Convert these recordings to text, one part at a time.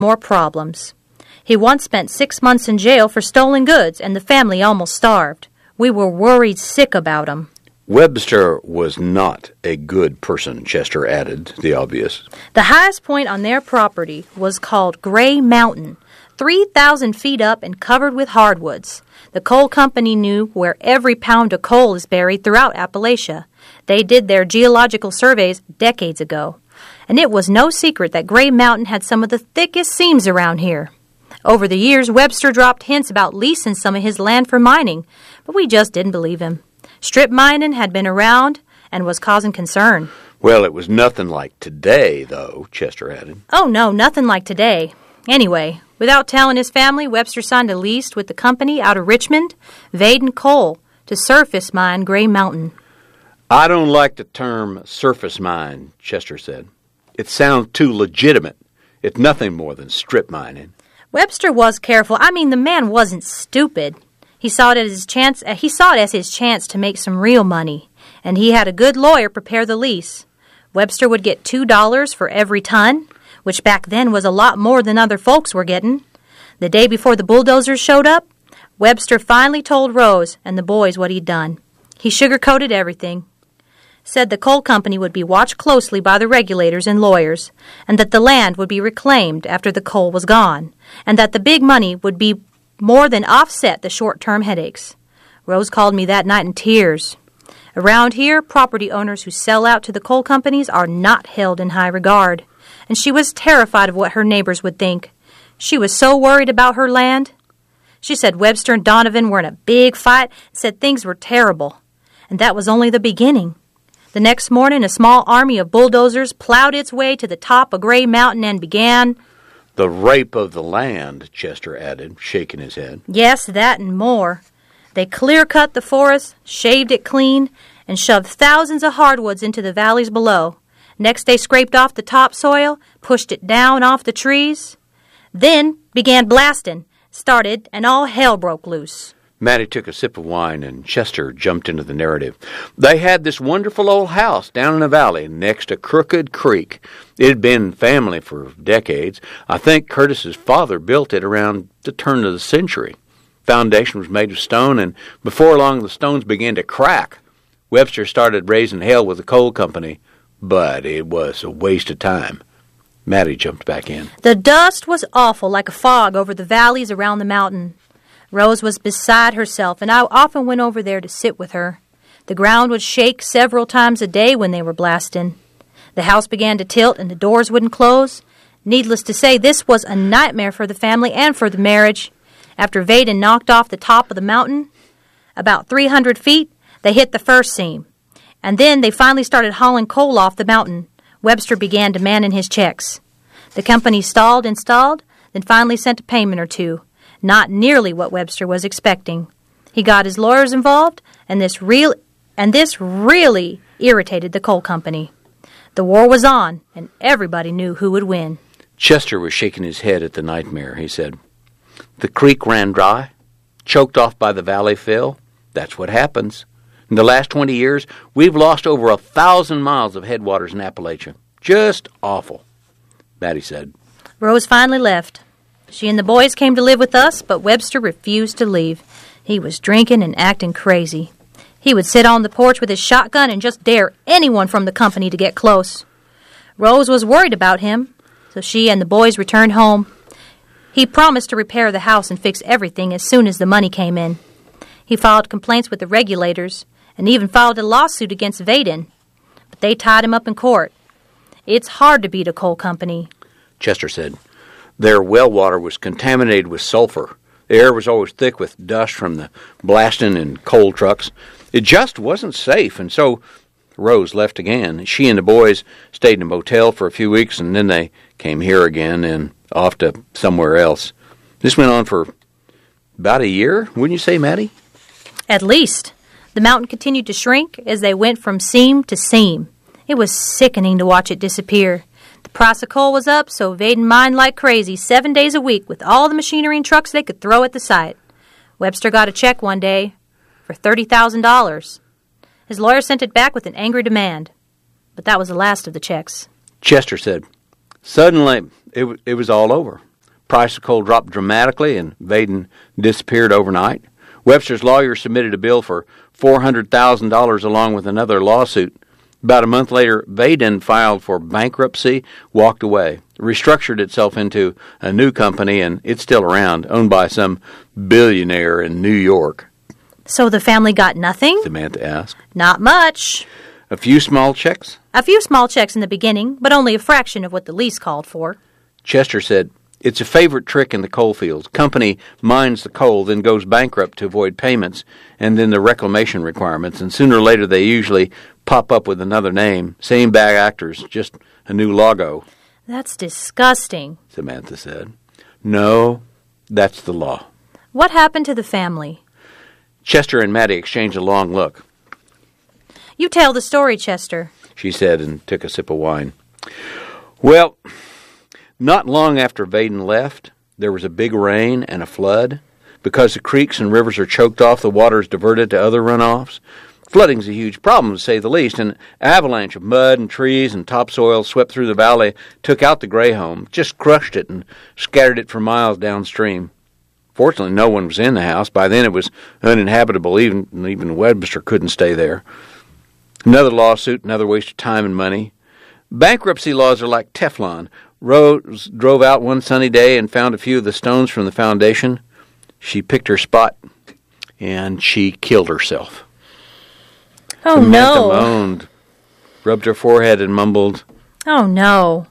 more problems. He once spent 6 months in jail for stolen goods, and the family almost starved. We were worried sick about him. Webster was not a good person, Chester added the obvious. The highest point on their property was called Gray Mountain, 3,000 feet up and covered with hardwoods. The coal company knew where every pound of coal is buried throughout Appalachia. They did their geological surveys decades ago. And it was no secret that Gray Mountain had some of the thickest seams around here. Over the years, Webster dropped hints about leasing some of his land for mining, but we just didn't believe him. Strip mining had been around and was causing concern. Well, it was nothing like today, though, Chester added. Oh, no, nothing like today. Anyway, without telling his family, Webster signed a lease with the company out of Richmond, Vaden Coal, to surface mine Gray Mountain. I don't like the term surface mine, Chester said. It sounds too legitimate. It's nothing more than strip mining. Webster was careful. I mean, the man wasn't stupid. He saw it as his chance to make some real money, and he had a good lawyer prepare the lease. Webster would get $2 for every ton, which back then was a lot more than other folks were getting. The day before the bulldozers showed up, Webster finally told Rose and the boys what he'd done. He sugarcoated everything, said the coal company would be watched closely by the regulators and lawyers, and that the land would be reclaimed after the coal was gone, and that the big money would be more than offset the short-term headaches. Rose called me that night in tears. Around here, property owners who sell out to the coal companies are not held in high regard, and she was terrified of what her neighbors would think. She was so worried about her land. She said Webster and Donovan were in a big fight and said things were terrible, and that was only the beginning. The next morning, a small army of bulldozers plowed its way to the top of Gray Mountain and began... The rape of the land, Chester added, shaking his head. Yes, that and more. They clear-cut the forest, shaved it clean, and shoved thousands of hardwoods into the valleys below. Next, they scraped off the topsoil, pushed it down off the trees, then began blasting, started, and all hell broke loose. Mattie took a sip of wine, and Chester jumped into the narrative. They had this wonderful old house down in a valley next to Crooked Creek. It had been family for decades. I think Curtis's father built it around the turn of the century. Foundation was made of stone, and before long the stones began to crack. Webster started raising hell with the coal company, but it was a waste of time. Mattie jumped back in. The dust was awful, like a fog over the valleys around the mountain. Rose was beside herself, and I often went over there to sit with her. The ground would shake several times a day when they were blasting. The house began to tilt, and the doors wouldn't close. Needless to say, this was a nightmare for the family and for the marriage. After Vaden knocked off the top of the mountain, about 300 feet, they hit the first seam. And then they finally started hauling coal off the mountain. Webster began demanding his checks. The company stalled and stalled, then finally sent a payment or two. Not nearly what Webster was expecting. He got his lawyers involved, and this really irritated the coal company. The war was on, and everybody knew who would win. Chester was shaking his head at the nightmare. He said, "The creek ran dry, choked off by the valley fill. That's what happens. In the last 20 years, we've lost over 1,000 miles of headwaters in Appalachia. Just awful," Mattie said. Rose finally left. She and the boys came to live with us, but Webster refused to leave. He was drinking and acting crazy. He would sit on the porch with his shotgun and just dare anyone from the company to get close. Rose was worried about him, so she and the boys returned home. He promised to repair the house and fix everything as soon as the money came in. He filed complaints with the regulators and even filed a lawsuit against Vaden, but they tied him up in court. It's hard to beat a coal company. Chester said, "Their well water was contaminated with sulfur. The air was always thick with dust from the blasting and coal trucks. It just wasn't safe, and so Rose left again. She and the boys stayed in a motel for a few weeks, and then they came here again and off to somewhere else. This went on for about a year, wouldn't you say, Mattie?" At least. The mountain continued to shrink as they went from seam to seam. It was sickening to watch it disappear. The price of coal was up, so Vaden mined like crazy 7 days a week with all the machinery and trucks they could throw at the site. Webster got a check one day for $30,000. His lawyer sent it back with an angry demand, but that was the last of the checks. Chester said, "Suddenly, it was all over. price of coal dropped dramatically, and Vaden disappeared overnight. Webster's lawyer submitted a bill for $400,000 along with another lawsuit. About a month later, Vaden filed for bankruptcy, walked away, restructured itself into a new company, and it's still around, owned by some billionaire in New York. So the family got nothing? Samantha asked. Not much. A few small checks? A few small checks in the beginning, but only a fraction of what the lease called for. Chester said, "It's a favorite trick in the coal fields. Company mines the coal, then goes bankrupt to avoid payments, and then the reclamation requirements, and sooner or later they usually pop up with another name. Same bad actors, just a new logo." That's disgusting, Samantha said. "No, that's the law." What happened to the family? Chester and Mattie exchanged a long look. You tell the story, Chester, she said, and took a sip of wine. Well, not long after Vaden left, there was a big rain and a flood. Because the creeks and rivers are choked off, the water is diverted to other runoffs. Flooding's a huge problem, to say the least. An avalanche of mud and trees and topsoil swept through the valley, took out the gray home, just crushed it and scattered it for miles downstream. Fortunately, no one was in the house. By then it was uninhabitable. Even Webster couldn't stay there. Another lawsuit, another waste of time and money. Bankruptcy laws are like Teflon. Rose drove out one sunny day and found a few of the stones from the foundation. She picked her spot, and she killed herself. Oh, Samantha no. moaned, rubbed her forehead, and mumbled, Oh, no.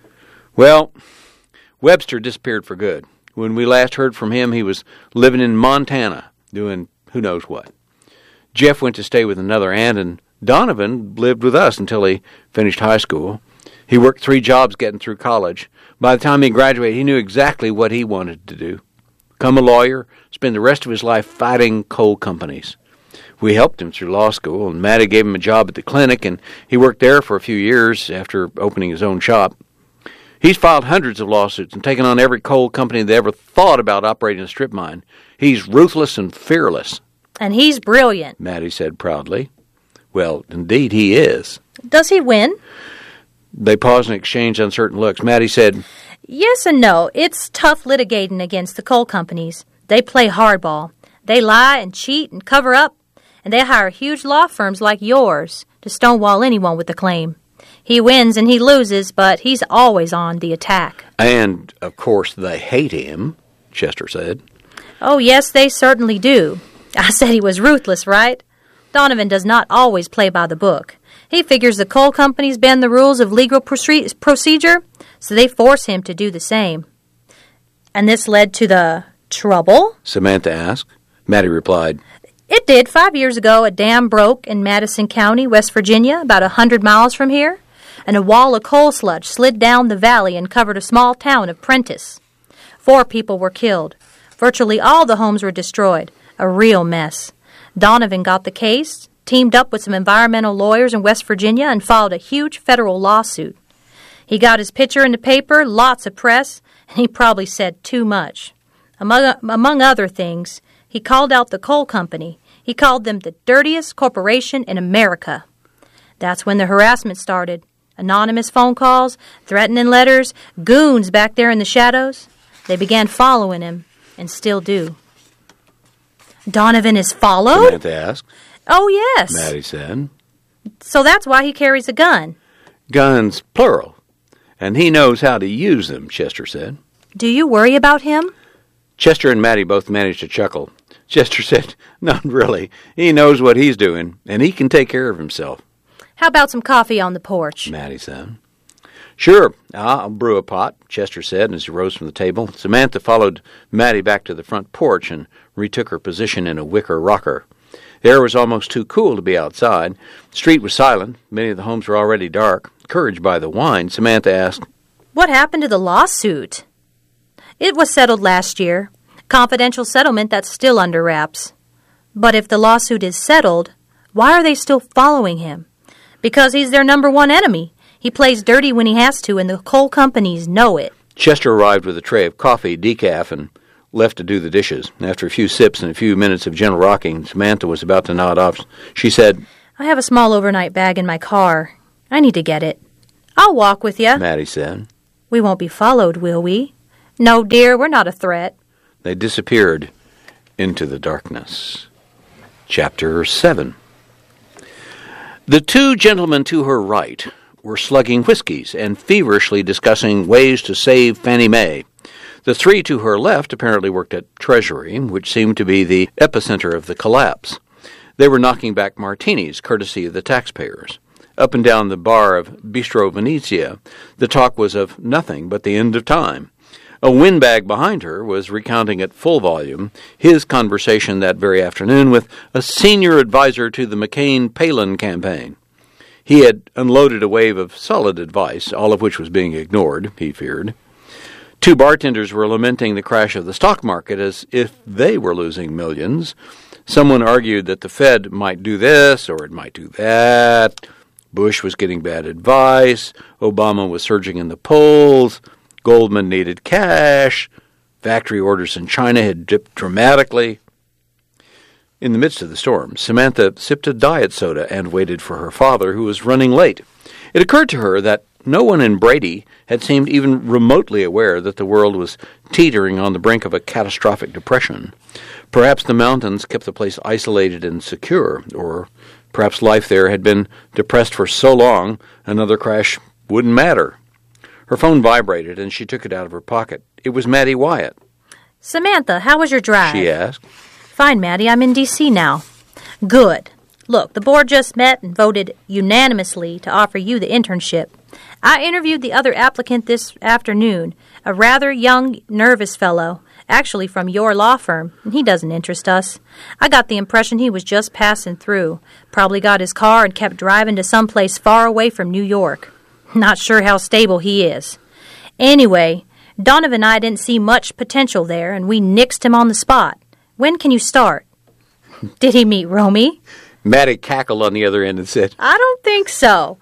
Well, Webster disappeared for good. When we last heard from him, he was living in Montana, doing who knows what. Jeff went to stay with another aunt, and Donovan lived with us until he finished high school. He worked 3 jobs getting through college. By the time he graduated, he knew exactly what he wanted to do. Become a lawyer, spend the rest of his life fighting coal companies. We helped him through law school, and Mattie gave him a job at the clinic, and he worked there for a few years after opening his own shop. He's filed hundreds of lawsuits and taken on every coal company that ever thought about operating a strip mine. He's ruthless and fearless. And he's brilliant. Mattie said proudly. Well, indeed he is. Does he win? They paused and exchanged uncertain looks. Mattie said, Yes and no. It's tough litigating against the coal companies. They play hardball. They lie and cheat and cover up, and they hire huge law firms like yours to stonewall anyone with a claim. He wins and he loses, but he's always on the attack. And, of course, they hate him, Chester said. Oh, yes, they certainly do. I said he was ruthless, right? Donovan does not always play by the book. He figures the coal companies bend the rules of legal procedure, so they force him to do the same. And this led to the trouble? Samantha asked. Mattie replied, It did. 5 years ago, a dam broke in Madison County, West Virginia, about 100 miles from here, and a wall of coal sludge slid down the valley and covered a small town of Prentice. 4 people were killed. Virtually all the homes were destroyed. A real mess. Donovan got the case, teamed up with some environmental lawyers in West Virginia, and filed a huge federal lawsuit. He got his picture in the paper, lots of press, and he probably said too much. Among other things, he called out the coal company. He called them the dirtiest corporation in America. That's when the harassment started. Anonymous phone calls, threatening letters, goons back there in the shadows. They began following him, and still do. Donovan is followed? Samantha asked. Oh, yes. Mattie said. So that's why he carries a gun. Guns, plural. And he knows how to use them, Chester said. Do you worry about him? Chester and Mattie both managed to chuckle. Chester said, Not really. He knows what he's doing, and he can take care of himself. How about some coffee on the porch? Mattie said. Sure, I'll brew a pot, Chester said as he rose from the table. Samantha followed Mattie back to the front porch and retook her position in a wicker rocker. The air was almost too cool to be outside. The street was silent. Many of the homes were already dark. Encouraged by the wine, Samantha asked, What happened to the lawsuit? It was settled last year. Confidential settlement that's still under wraps. But if the lawsuit is settled, why are they still following him? Because he's their number one enemy. He plays dirty when he has to, and the coal companies know it. Chester arrived with a tray of coffee, decaf, and left to do the dishes. After a few sips and a few minutes of gentle rocking, Samantha was about to nod off. She said, I have a small overnight bag in my car. I need to get it. I'll walk with you. Mattie said. We won't be followed, will we? No, dear, we're not a threat. They disappeared into the darkness. Chapter 7. The two gentlemen to her right were slugging whiskeys and feverishly discussing ways to save Fannie Mae. The three to her left apparently worked at Treasury, which seemed to be the epicenter of the collapse. They were knocking back martinis, courtesy of the taxpayers. Up and down the bar of Bistro Venezia, the talk was of nothing but the end of time. A windbag behind her was recounting at full volume his conversation that very afternoon with a senior advisor to the McCain-Palin campaign. He had unloaded a wave of solid advice, all of which was being ignored, he feared. Two bartenders were lamenting the crash of the stock market as if they were losing millions. Someone argued that the Fed might do this or it might do that. Bush was getting bad advice. Obama was surging in the polls. Goldman needed cash. Factory orders in China had dipped dramatically. In the midst of the storm, Samantha sipped a diet soda and waited for her father, who was running late. It occurred to her that no one in Brady had seemed even remotely aware that the world was teetering on the brink of a catastrophic depression. Perhaps the mountains kept the place isolated and secure, or perhaps life there had been depressed for so long another crash wouldn't matter. Her phone vibrated, and she took it out of her pocket. It was Maddie Wyatt. Samantha, how was your drive? She asked. Fine, Maddie. I'm in D.C. now. Good. Look, the board just met and voted unanimously to offer you the internship. I interviewed the other applicant this afternoon, a rather young, nervous fellow, actually from your law firm, and he doesn't interest us. I got the impression he was just passing through, probably got his car and kept driving to someplace far away from New York. Not sure how stable he is. Anyway, Donovan and I didn't see much potential there, and we nixed him on the spot. When can you start? Did he meet Romy? Maddie cackled on the other end and said, I don't think so.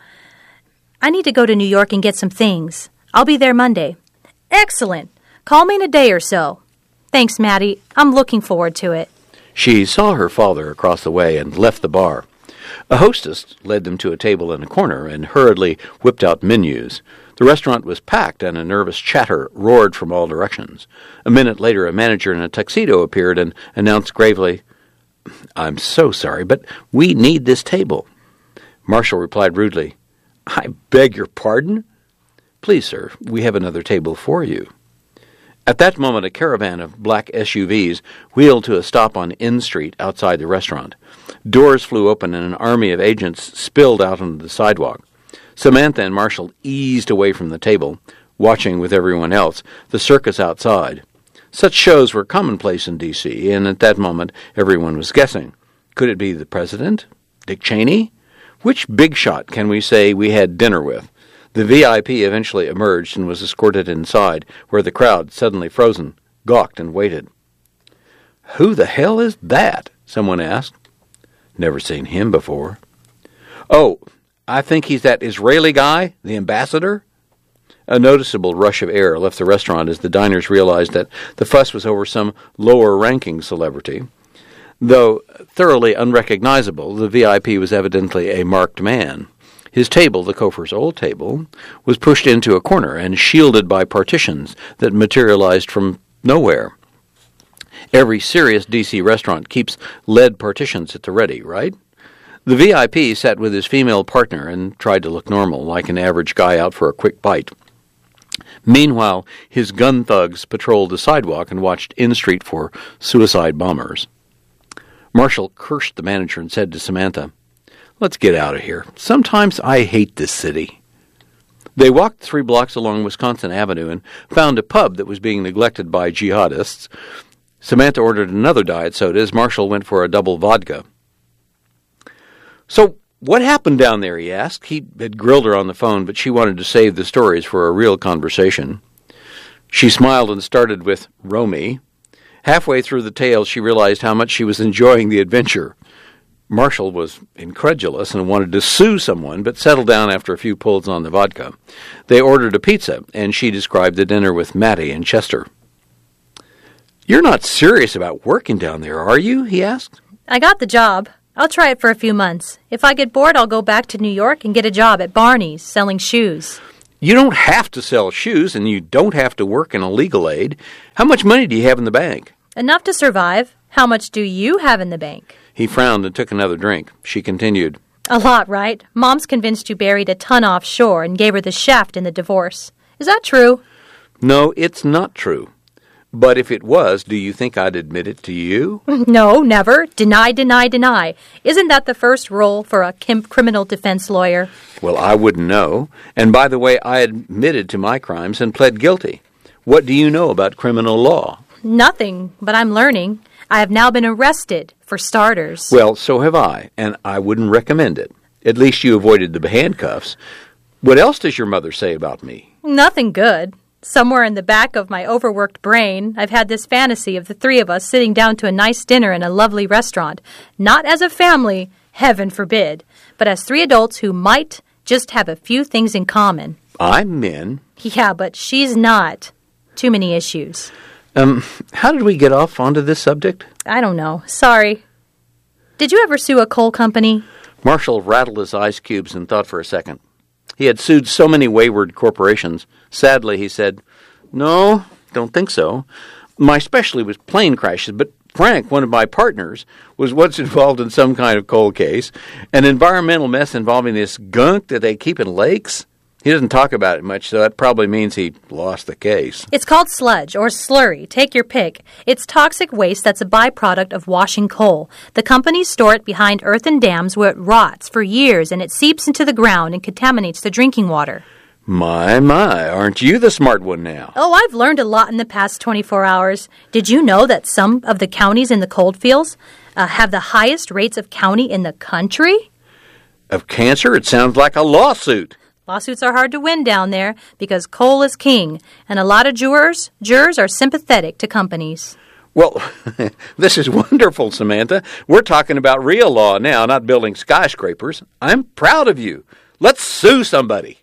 I need to go to New York and get some things. I'll be there Monday. Excellent. Call me in a day or so. Thanks, Maddie. I'm looking forward to it. She saw her father across the way and left the bar. A hostess led them to a table in a corner and hurriedly whipped out menus. The restaurant was packed, and a nervous chatter roared from all directions. A minute later, a manager in a tuxedo appeared and announced gravely, I'm so sorry, but we need this table. Marshall replied rudely, I beg your pardon? Please, sir, we have another table for you. At that moment, a caravan of black SUVs wheeled to a stop on N Street outside the restaurant. Doors flew open and an army of agents spilled out onto the sidewalk. Samantha and Marshall eased away from the table, watching with everyone else the circus outside. Such shows were commonplace in D.C., and at that moment everyone was guessing. Could it be the president? Dick Cheney? Which big shot can we say we had dinner with? The VIP eventually emerged and was escorted inside, where the crowd, suddenly frozen, gawked and waited. Who the hell is that? Someone asked. Never seen him before. Oh, I think he's that Israeli guy, the ambassador. A noticeable rush of air left the restaurant as the diners realized that the fuss was over some lower-ranking celebrity. Though thoroughly unrecognizable, the VIP was evidently a marked man. His table, the Kofor's old table, was pushed into a corner and shielded by partitions that materialized from nowhere. Every serious D.C. restaurant keeps lead partitions at the ready, right? The VIP sat with his female partner and tried to look normal, like an average guy out for a quick bite. Meanwhile, his gun thugs patrolled the sidewalk and watched N Street for suicide bombers. Marshall cursed the manager and said to Samantha, Let's get out of here. Sometimes I hate this city. They walked 3 blocks along Wisconsin Avenue and found a pub that was being neglected by jihadists. Samantha ordered another diet soda as Marshall went for a double vodka. So, what happened down there, he asked. He had grilled her on the phone, but she wanted to save the stories for a real conversation. She smiled and started with Romy. Halfway through the tale, she realized how much she was enjoying the adventure. Marshall was incredulous and wanted to sue someone, but settled down after a few pulls on the vodka. They ordered a pizza, and she described the dinner with Mattie and Chester. You're not serious about working down there, are you? He asked. I got the job. I'll try it for a few months. If I get bored, I'll go back to New York and get a job at Barney's selling shoes. You don't have to sell shoes, and you don't have to work in a legal aid. How much money do you have in the bank? Enough to survive. How much do you have in the bank? He frowned and took another drink. She continued. A lot, right? Mom's convinced you buried a ton offshore and gave her the shaft in the divorce. Is that true? No, it's not true. But if it was, do you think I'd admit it to you? No, never. Deny, deny, deny. Isn't that the first rule for a criminal defense lawyer? Well, I wouldn't know. And by the way, I admitted to my crimes and pled guilty. What do you know about criminal law? Nothing, but I'm learning. I have now been arrested, for starters. Well, so have I, and I wouldn't recommend it. At least you avoided the handcuffs. What else does your mother say about me? Nothing good. Somewhere in the back of my overworked brain, I've had this fantasy of the three of us sitting down to a nice dinner in a lovely restaurant. Not as a family, heaven forbid, but as three adults who might just have a few things in common. I'm Min. Yeah, but she's not. Too many issues. How did we get off onto this subject? I don't know. Sorry. Did you ever sue a coal company? Marshall rattled his ice cubes and thought for a second. He had sued so many wayward corporations. Sadly, he said, No, don't think so. My specialty was plane crashes, but Frank, one of my partners, was once involved in some kind of coal case, an environmental mess involving this gunk that they keep in lakes. He doesn't talk about it much, so that probably means he lost the case. It's called sludge or slurry. Take your pick. It's toxic waste that's a byproduct of washing coal. The companies store it behind earthen dams where it rots for years and it seeps into the ground and contaminates the drinking water. My, aren't you the smart one now? Oh, I've learned a lot in the past 24 hours. Did you know that some of the counties in the coal fields have the highest rates of county in the country? Of cancer? It sounds like a lawsuit. Lawsuits are hard to win down there because coal is king, and a lot of jurors are sympathetic to companies. Well, this is wonderful, Samantha. We're talking about real law now, not building skyscrapers. I'm proud of you. Let's sue somebody.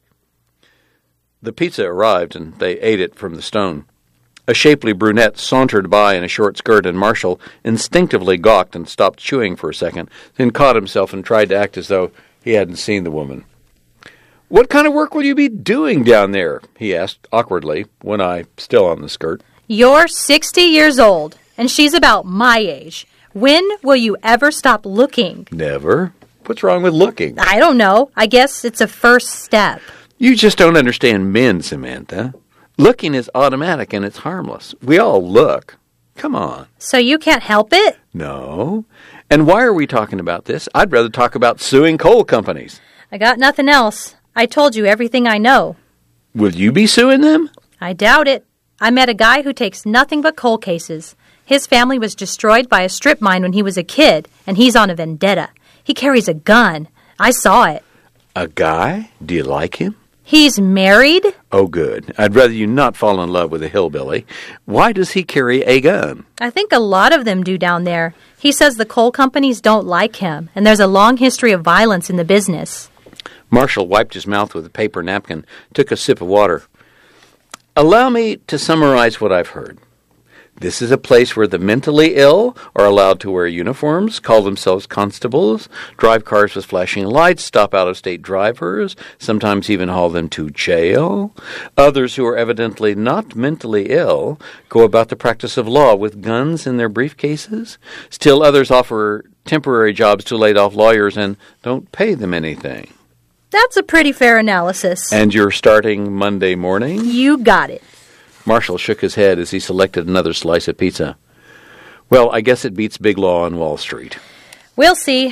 The pizza arrived, and they ate it from the stone. A shapely brunette sauntered by in a short skirt, and Marshall instinctively gawked and stopped chewing for a second, then caught himself and tried to act as though he hadn't seen the woman. What kind of work will you be doing down there? He asked awkwardly, one eye still on the skirt. You're 60 years old, and she's about my age. When will you ever stop looking? Never. What's wrong with looking? I don't know. I guess it's a first step. You just don't understand men, Samantha. Looking is automatic and it's harmless. We all look. Come on. So you can't help it? No. And why are we talking about this? I'd rather talk about suing coal companies. I got nothing else. I told you everything I know. Will you be suing them? I doubt it. I met a guy who takes nothing but coal cases. His family was destroyed by a strip mine when he was a kid, and he's on a vendetta. He carries a gun. I saw it. A guy? Do you like him? He's married? Oh, good. I'd rather you not fall in love with a hillbilly. Why does he carry a gun? I think a lot of them do down there. He says the coal companies don't like him, and there's a long history of violence in the business. Marshall wiped his mouth with a paper napkin, took a sip of water. Allow me to summarize what I've heard. This is a place where the mentally ill are allowed to wear uniforms, call themselves constables, drive cars with flashing lights, stop out-of-state drivers, sometimes even haul them to jail. Others who are evidently not mentally ill go about the practice of law with guns in their briefcases. Still others offer temporary jobs to laid-off lawyers and don't pay them anything. That's a pretty fair analysis. And you're starting Monday morning? You got it. Marshall shook his head as he selected another slice of pizza. Well, I guess it beats big law on Wall Street. We'll see.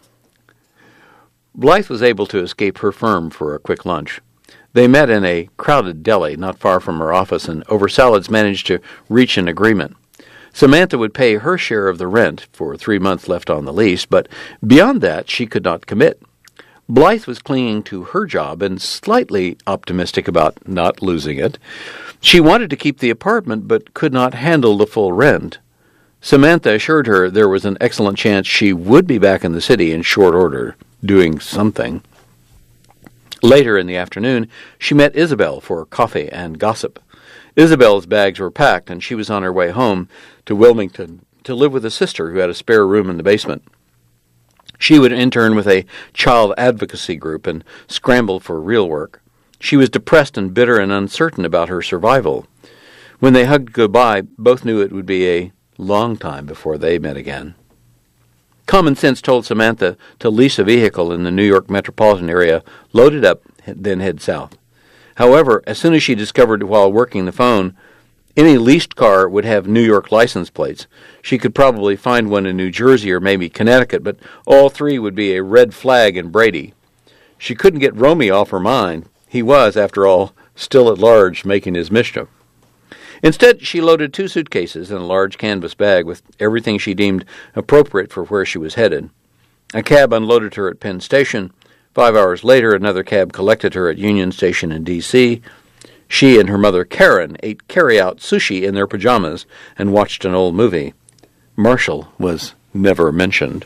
Blythe was able to escape her firm for a quick lunch. They met in a crowded deli not far from her office and over salads managed to reach an agreement. Samantha would pay her share of the rent for 3 months left on the lease, but beyond that she could not commit. Blythe was clinging to her job and slightly optimistic about not losing it. She wanted to keep the apartment, but could not handle the full rent. Samantha assured her there was an excellent chance she would be back in the city in short order, doing something. Later in the afternoon, she met Isabel for coffee and gossip. Isabel's bags were packed, and she was on her way home to Wilmington to live with a sister who had a spare room in the basement. She would intern with a child advocacy group and scramble for real work. She was depressed and bitter and uncertain about her survival. When they hugged goodbye, both knew it would be a long time before they met again. Common sense told Samantha to lease a vehicle in the New York metropolitan area, load it up, then head south. However, as soon as she discovered while working the phone, any leased car would have New York license plates. She could probably find one in New Jersey or maybe Connecticut, but all three would be a red flag in Brady. She couldn't get Romy off her mind. He was, after all, still at large, making his mischief. Instead, she loaded 2 suitcases and a large canvas bag with everything she deemed appropriate for where she was headed. A cab unloaded her at Penn Station. 5 hours later, another cab collected her at Union Station in D.C. She and her mother, Karen, ate carry-out sushi in their pajamas and watched an old movie. Marshall was never mentioned.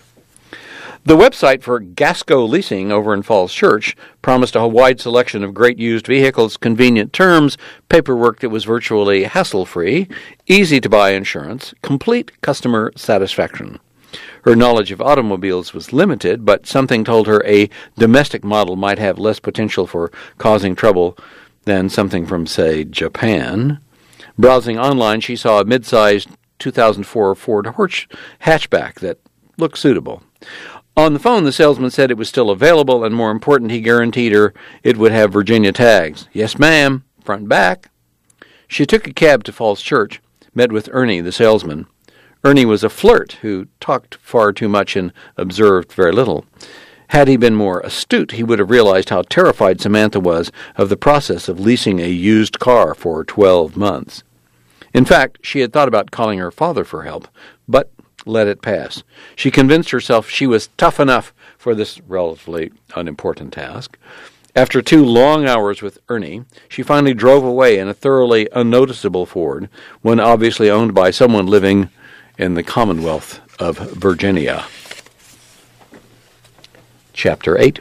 The website for Gasco Leasing over in Falls Church promised a wide selection of great used vehicles, convenient terms, paperwork that was virtually hassle-free, easy-to-buy insurance, complete customer satisfaction. Her knowledge of automobiles was limited, but something told her a domestic model might have less potential for causing trouble than something from, say, Japan. Browsing online, she saw a mid-sized 2004 Ford Horch hatchback that looked suitable. On the phone, the salesman said it was still available, and more important, he guaranteed her it would have Virginia tags. Yes, ma'am, front and back. She took a cab to Falls Church, met with Ernie, the salesman. Ernie was a flirt who talked far too much and observed very little. Had he been more astute, he would have realized how terrified Samantha was of the process of leasing a used car for 12 months. In fact, she had thought about calling her father for help, but let it pass. She convinced herself she was tough enough for this relatively unimportant task. After 2 long hours with Ernie, she finally drove away in a thoroughly unnoticeable Ford, one obviously owned by someone living in the Commonwealth of Virginia. Chapter 8.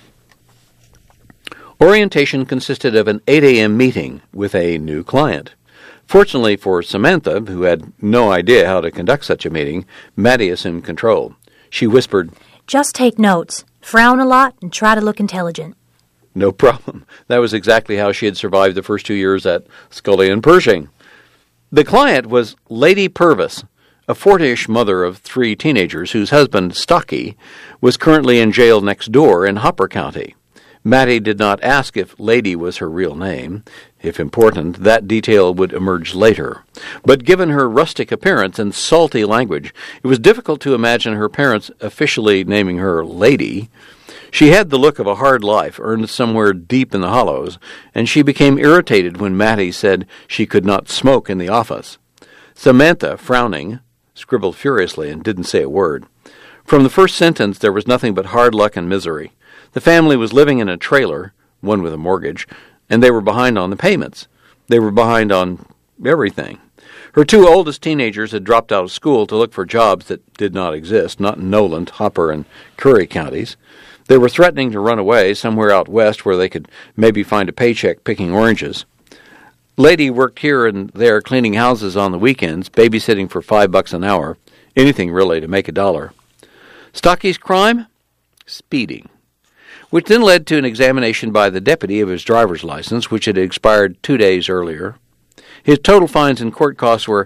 Orientation consisted of an 8 a.m. meeting with a new client. Fortunately for Samantha, who had no idea how to conduct such a meeting, Maddie assumed control. She whispered, "Just take notes, frown a lot, and try to look intelligent." No problem. That was exactly how she had survived the first 2 years at Scully and Pershing. The client was Lady Purvis, a 40-ish mother of 3 teenagers whose husband, Stocky, was currently in jail next door in Hopper County. Maddie did not ask if Lady was her real name. If important, that detail would emerge later. But given her rustic appearance and salty language, it was difficult to imagine her parents officially naming her Lady. She had the look of a hard life earned somewhere deep in the hollows, and she became irritated when Maddie said she could not smoke in the office. Samantha, frowning, scribbled furiously and didn't say a word. From the first sentence, there was nothing but hard luck and misery. The family was living in a trailer, one with a mortgage, and they were behind on the payments. They were behind on everything. Her 2 oldest teenagers had dropped out of school to look for jobs that did not exist, not in Noland, Hopper, and Curry counties. They were threatening to run away somewhere out west where they could maybe find a paycheck picking oranges. Lady worked here and there cleaning houses on the weekends, babysitting for $5 an hour, anything really to make $1. Stocky's crime? Speeding, which then led to an examination by the deputy of his driver's license, which had expired 2 days earlier. His total fines and court costs were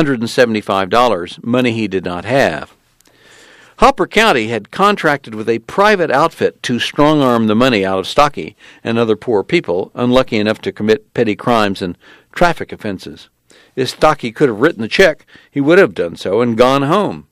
$175, money he did not have. Hopper County had contracted with a private outfit to strong-arm the money out of Stocky and other poor people unlucky enough to commit petty crimes and traffic offenses. If Stocky could have written the check, he would have done so and gone home.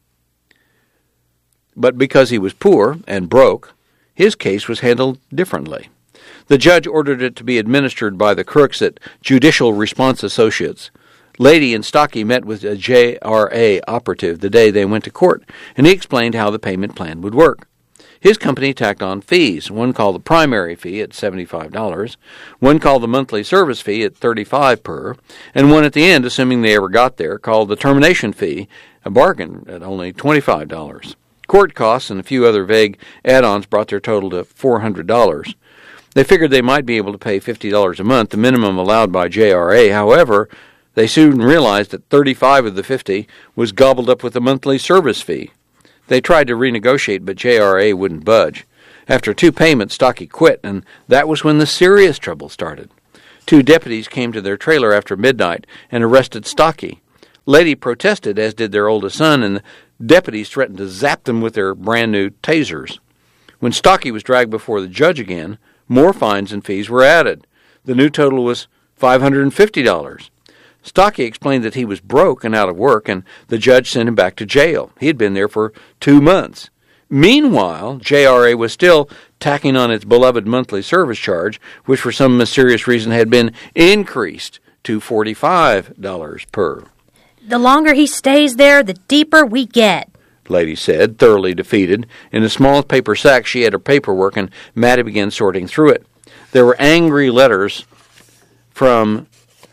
But because he was poor and broke, his case was handled differently. The judge ordered it to be administered by the crooks at Judicial Response Associates. Lady and Stocky met with a JRA operative the day they went to court, and he explained how the payment plan would work. His company tacked on fees, one called the primary fee at $75, one called the monthly service fee at $35 per, and one at the end, assuming they ever got there, called the termination fee, a bargain at only $25. Court costs and a few other vague add-ons brought their total to $400. They figured they might be able to pay $50 a month, the minimum allowed by JRA. However, they soon realized that $35 of the $50 was gobbled up with a monthly service fee. They tried to renegotiate, but JRA wouldn't budge. After 2 payments, Stocky quit, and that was when the serious trouble started. 2 deputies came to their trailer after midnight and arrested Stocky. Lady protested, as did their oldest son, and the deputies threatened to zap them with their brand-new tasers. When Stocky was dragged before the judge again, more fines and fees were added. The new total was $550. Stocky explained that he was broke and out of work, and the judge sent him back to jail. He had been there for 2 months. Meanwhile, JRA was still tacking on its beloved monthly service charge, which for some mysterious reason had been increased to $45 per. The longer he stays there, the deeper we get, Lady said, thoroughly defeated. In a small paper sack, she had her paperwork, and Mattie began sorting through it. There were angry letters from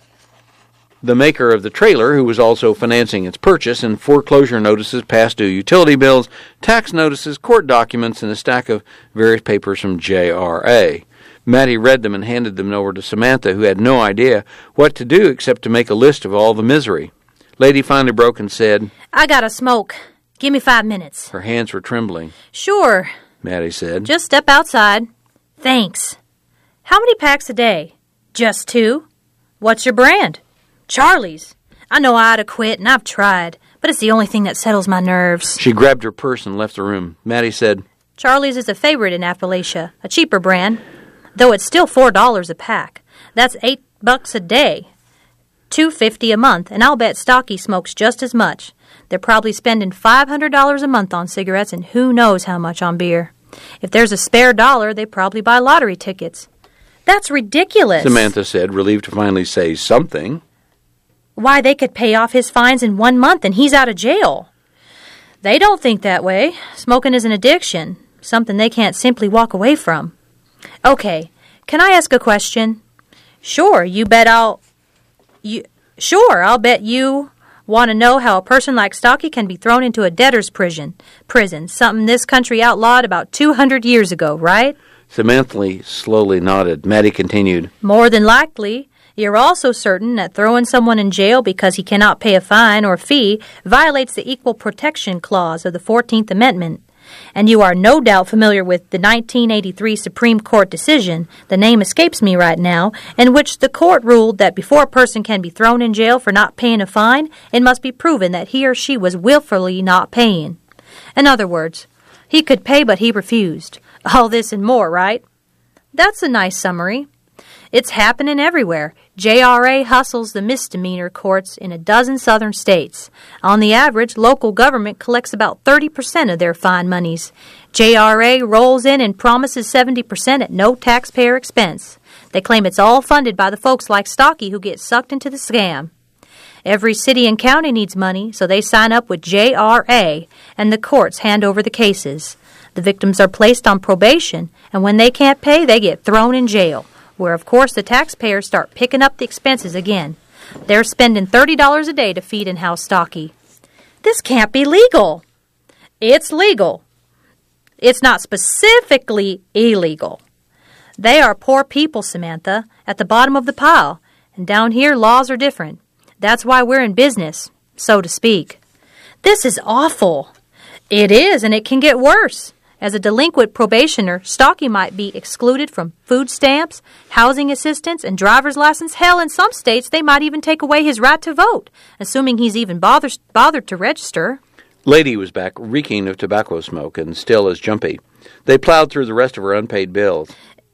the maker of the trailer, who was also financing its purchase, and foreclosure notices, past due utility bills, tax notices, court documents, and a stack of various papers from JRA. Mattie read them and handed them over to Samantha, who had no idea what to do except to make a list of all the misery. Lady finally broke and said, "I gotta smoke. Give me 5 minutes." Her hands were trembling. "Sure," Mattie said. "Just step outside." "Thanks." "How many packs a day?" "Just 2. "What's your brand?" "Charlie's. I know I ought to quit, and I've tried, but it's the only thing that settles my nerves." She grabbed her purse and left the room. Mattie said, "Charlie's is a favorite in Appalachia, a cheaper brand, though it's still $4 a pack. That's $8 a day, $2.50 a month, and I'll bet Stocky smokes just as much. They're probably spending $500 a month on cigarettes and who knows how much on beer. If there's a spare dollar, they probably buy lottery tickets." "That's ridiculous," Samantha said, relieved to finally say something. "Why, they could pay off his fines in 1 month and he's out of jail." "They don't think that way. Smoking is an addiction, something they can't simply walk away from." "Okay, can I ask a question?" "Sure, I'll bet you want to know how a person like Stocky can be thrown into a debtor's prison, something this country outlawed about 200 years ago, right?" Samantha slowly nodded. Mattie continued, "More than likely, you're also certain that throwing someone in jail because he cannot pay a fine or fee violates the Equal Protection Clause of the 14th Amendment. And you are no doubt familiar with the 1983 Supreme Court decision, the name escapes me right now, in which the court ruled that before a person can be thrown in jail for not paying a fine, it must be proven that he or she was willfully not paying. In other words, he could pay but he refused. All this and more, right?" "That's a nice summary." "It's happening everywhere. JRA hustles the misdemeanor courts in a dozen southern states. On the average, local government collects about 30% of their fine monies. JRA rolls in and promises 70% at no taxpayer expense. They claim it's all funded by the folks like Stocky who get sucked into the scam. Every city and county needs money, so they sign up with JRA, and the courts hand over the cases. The victims are placed on probation, and when they can't pay, they get thrown in jail, where, of course, the taxpayers start picking up the expenses again. They're spending $30 a day to feed and house Stocky." "This can't be legal." "It's legal. It's not specifically illegal. They are poor people, Samantha, at the bottom of the pile, and down here laws are different. That's why we're in business, so to speak." "This is awful." "It is, and it can get worse. As a delinquent probationer, Stocky might be excluded from food stamps, housing assistance, and driver's license. Hell, in some states, they might even take away his right to vote, assuming he's even bothered to register." Lady was back, reeking of tobacco smoke and still as jumpy. They plowed through the rest of her unpaid bills.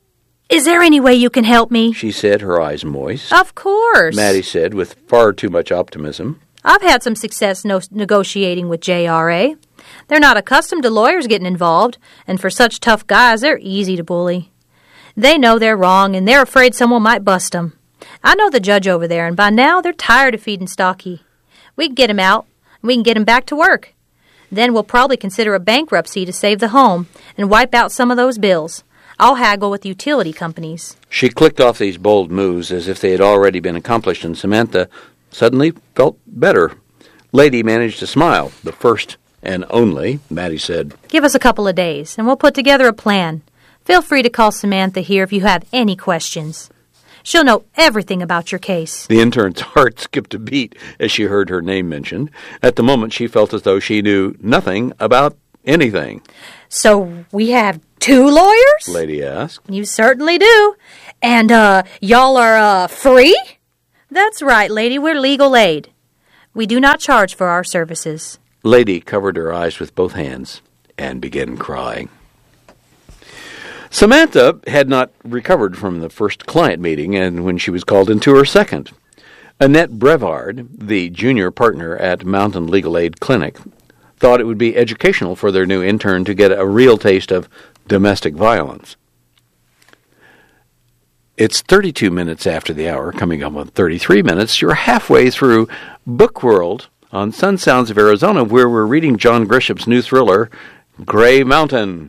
"Is there any way you can help me?" she said, her eyes moist. "Of course," Mattie said, with far too much optimism. "I've had some success negotiating with JRA. They're not accustomed to lawyers getting involved, and for such tough guys, they're easy to bully. They know they're wrong, and they're afraid someone might bust them. I know the judge over there, and by now they're tired of feeding Stocky. We can get him out, and we can get him back to work. Then we'll probably consider a bankruptcy to save the home and wipe out some of those bills. I'll haggle with utility companies." She clicked off these bold moves as if they had already been accomplished, and Samantha suddenly felt better. Lady managed to smile. "The first and only," Mattie said. "Give us a couple of days, and we'll put together a plan. Feel free to call Samantha here if you have any questions. She'll know everything about your case." The intern's heart skipped a beat as she heard her name mentioned. At the moment, she felt as though she knew nothing about anything. "So we have 2 lawyers? Lady asked. You certainly do. And, y'all are, free? That's right, lady. We're legal aid. We do not charge for our services. Lady covered her eyes with both hands and began crying. Samantha had not recovered from the first client meeting, and when she was called into her second, Annette Brevard, the junior partner at Mountain Legal Aid Clinic, thought it would be educational for their new intern to get a real taste of domestic violence. It's 32 minutes after the hour, coming up on 33 minutes. You're halfway through Book World on Sun Sounds of Arizona, where we're reading John Grisham's new thriller, Gray Mountain.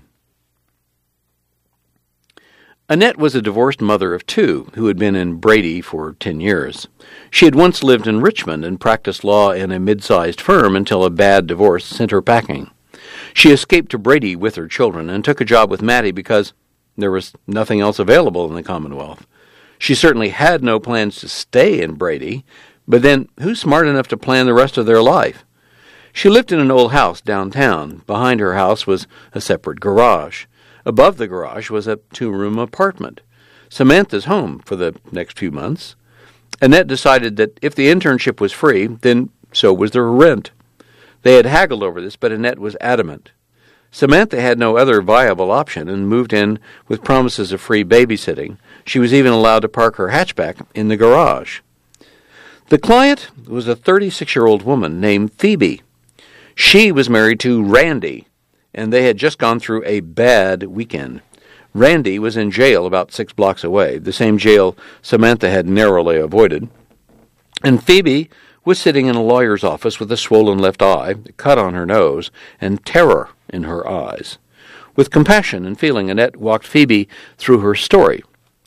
Annette was a divorced mother of 2 who had been in Brady for 10 years. She had once lived in Richmond and practiced law in a mid-sized firm until a bad divorce sent her packing. She escaped to Brady with her children and took a job with Mattie because there was nothing else available in the Commonwealth. She certainly had no plans to stay in Brady, but then who's smart enough to plan the rest of their life? She lived in an old house downtown. Behind her house was a separate garage. Above the garage was a 2-room apartment, Samantha's home for the next few months. Annette decided that if the internship was free, then so was the rent. They had haggled over this, but Annette was adamant. Samantha had no other viable option and moved in with promises of free babysitting. She was even allowed to park her hatchback in the garage. The client was a 36-year-old woman named Phoebe. She was married to Randy, and they had just gone through a bad weekend. Randy was in jail about 6 blocks away, the same jail Samantha had narrowly avoided. And Phoebe was sitting in a lawyer's office with a swollen left eye, a cut on her nose, and terror in her eyes. With compassion and feeling, Annette walked Phoebe through her story.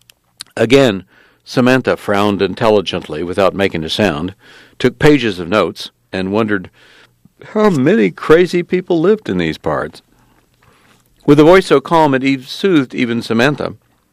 Again, Samantha frowned intelligently without making a sound, took pages of notes, and wondered how many crazy people lived in these parts. With a voice so calm it soothed even Samantha,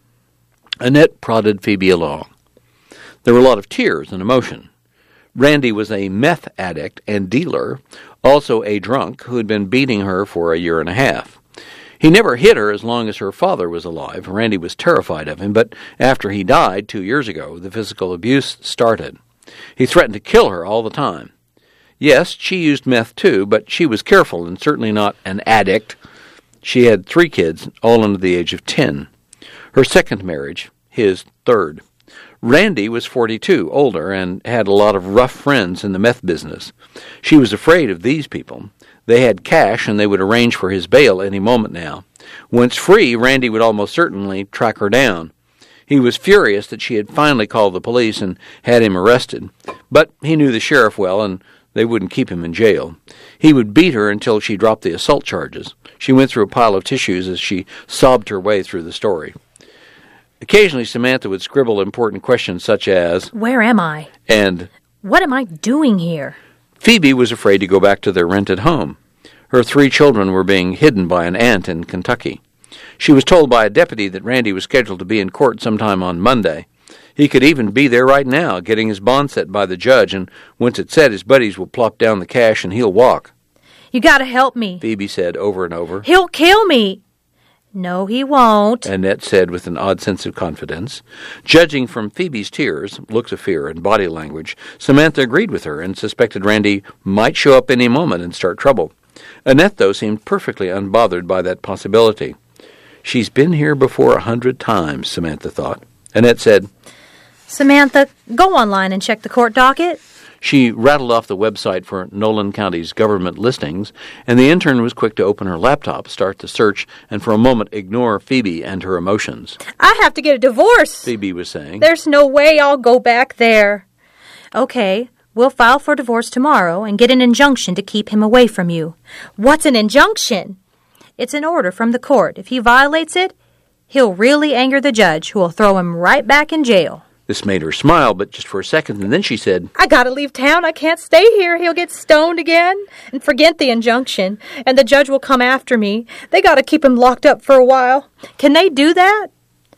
Annette prodded Phoebe along. There were a lot of tears and emotion. Randy was a meth addict and dealer, also a drunk who had been beating her for a year and a half. He never hit her as long as her father was alive. Randy was terrified of him, but after he died 2 years ago, the physical abuse started. He threatened to kill her all the time. Yes, she used meth too, but she was careful and certainly not an addict. She had 3 kids, all under the age of 10. Her second marriage, his third. Randy was 42, older, and had a lot of rough friends in the meth business. She was afraid of these people. They had cash, and they would arrange for his bail any moment now. Once free, Randy would almost certainly track her down. He was furious that she had finally called the police and had him arrested. But he knew the sheriff well, and they wouldn't keep him in jail. He would beat her until she dropped the assault charges. She went through a pile of tissues as she sobbed her way through the story. Occasionally, Samantha would scribble important questions such as, "Where am I?" and "What am I doing here?" Phoebe was afraid to go back to their rented home. Her 3 children were being hidden by an aunt in Kentucky. She was told by a deputy that Randy was scheduled to be in court sometime on Monday. He could even be there right now, getting his bond set by the judge, and once it's set, his buddies will plop down the cash and he'll walk. "You gotta help me," Phoebe said over and over. "He'll kill me." "No, he won't," Annette said with an odd sense of confidence. Judging from Phoebe's tears, looks of fear, and body language, Samantha agreed with her and suspected Randy might show up any moment and start trouble. Annette, though, seemed perfectly unbothered by that possibility. She's been here before 100 times, Samantha thought. Annette said, "Samantha, go online and check the court docket." She rattled off the website for Nolan County's government listings, and the intern was quick to open her laptop, start the search, and for a moment ignore Phoebe and her emotions. "I have to get a divorce," Phoebe was saying. "There's no way I'll go back there." "Okay, we'll file for divorce tomorrow and get an injunction to keep him away from you." "What's an injunction?" "It's an order from the court. If he violates it, he'll really anger the judge, who will throw him right back in jail." This made her smile, but just for a second, and then she said, "I gotta leave town. I can't stay here. He'll get stoned again. And forget the injunction. And the judge will come after me. They gotta keep him locked up for a while." "Can they do that?"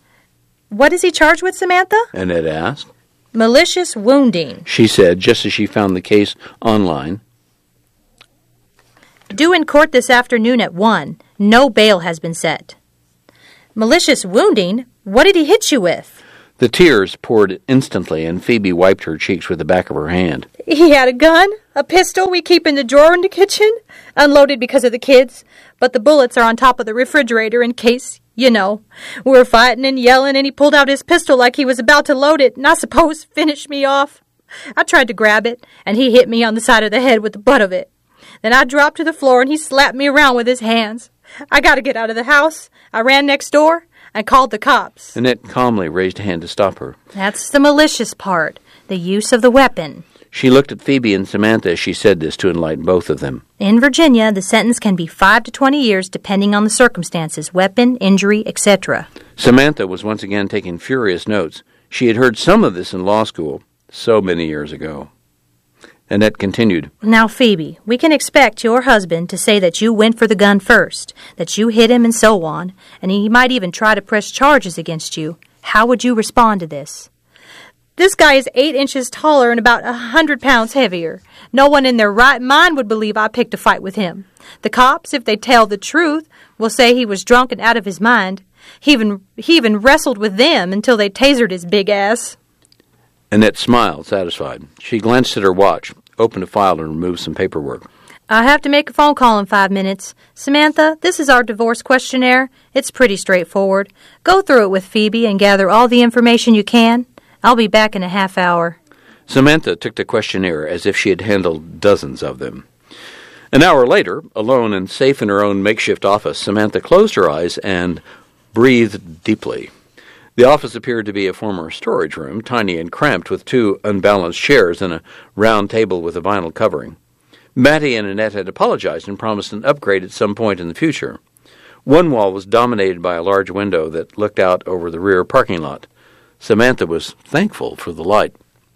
"What is he charged with, Samantha?" Annette asked. "Malicious wounding," she said, just as she found the case online. "Due in court this afternoon at 1. No bail has been set." Malicious wounding? What did he hit you with? The tears poured instantly, and Phoebe wiped her cheeks with the back of her hand. He had a gun, a pistol we keep in the drawer in the kitchen, unloaded because of the kids, but the bullets are on top of the refrigerator in case, you know. We were fighting and yelling, and he pulled out his pistol like he was about to load it, and I suppose finished me off. I tried to grab it, and he hit me on the side of the head with the butt of it. Then I dropped to the floor, and he slapped me around with his hands. I got to get out of the house. I ran next door and called the cops. Annette calmly raised a hand to stop her. That's the malicious part, the use of the weapon. She looked at Phoebe and Samantha as she said this to enlighten both of them. In Virginia, the sentence can be 5 to 20 years depending on the circumstances, weapon, injury, etc. Samantha was once again taking furious notes. She had heard some of this in law school so many years ago. Annette continued. Now, Phoebe, we can expect your husband to say that you went for the gun first, that you hit him and so on, and he might even try to press charges against you. How would you respond to this? This guy is 8 inches taller and about 100 pounds heavier. No one in their right mind would believe I picked a fight with him. The cops, if they tell the truth, will say he was drunk and out of his mind. He even wrestled with them until they tasered his big ass. Annette smiled, satisfied. She glanced at her watch, opened a file, and removed some paperwork. I have to make a phone call in 5 minutes. Samantha, this is our divorce questionnaire. It's pretty straightforward. Go through it with Phoebe and gather all the information you can. I'll be back in a half hour. Samantha took the questionnaire as if she had handled dozens of them. An hour later, alone and safe in her own makeshift office, Samantha closed her eyes and breathed deeply. The office appeared to be a former storage room, tiny and cramped, with 2 unbalanced chairs and a round table with a vinyl covering. Mattie and Annette had apologized and promised an upgrade at some point in the future. One wall was dominated by a large window that looked out over the rear parking lot. Samantha was thankful for the light.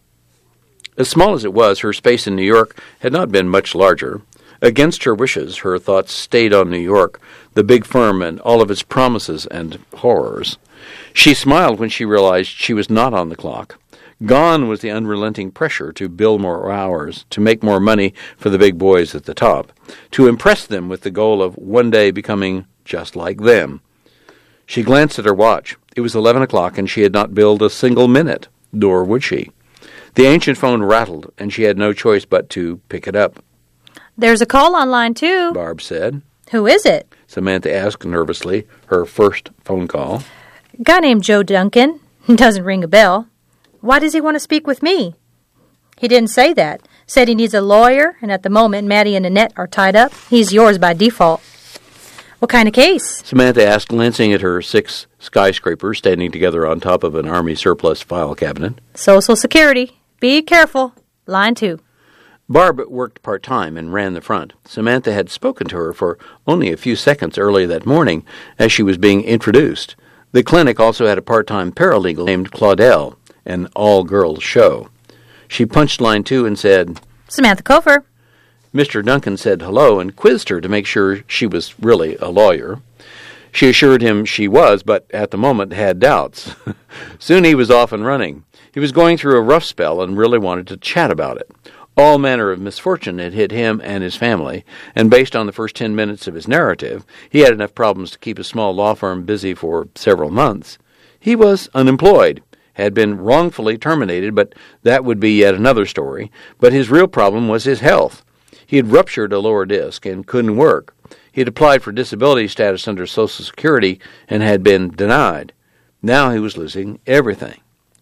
As small as it was, her space in New York had not been much larger. Against her wishes, her thoughts stayed on New York, the big firm and all of its promises and horrors. She smiled when she realized she was not on the clock. Gone was the unrelenting pressure to bill more hours, to make more money for the big boys at the top, to impress them with the goal of one day becoming just like them. She glanced at her watch. It was 11 o'clock, and she had not billed a single minute, nor would she. The ancient phone rattled, and she had no choice but to pick it up. There's a call on line 2. Barb said. Who is it? Samantha asked nervously, her first phone call. A guy named Joe Duncan. Doesn't ring a bell. Why does he want to speak with me? He didn't say that. Said he needs a lawyer, and at the moment Mattie and Annette are tied up. He's yours by default. What kind of case? Samantha asked, glancing at her 6 skyscrapers standing together on top of an Army surplus file cabinet. Social Security. Be careful. Line 2. Barb worked part-time and ran the front. Samantha had spoken to her for only a few seconds early that morning as she was being introduced. The clinic also had a part-time paralegal named Claudel, an all-girls show. She punched line 2 and said, Samantha Cofer. Mr. Duncan said hello and quizzed her to make sure she was really a lawyer. She assured him she was, but at the moment had doubts. Soon he was off and running. He was going through a rough spell and really wanted to chat about it. All manner of misfortune had hit him and his family, and based on the first 10 minutes of his narrative, he had enough problems to keep a small law firm busy for several months. He was unemployed, had been wrongfully terminated, but that would be yet another story. But his real problem was his health. He had ruptured a lower disc and couldn't work. He had applied for disability status under Social Security and had been denied. Now he was losing everything.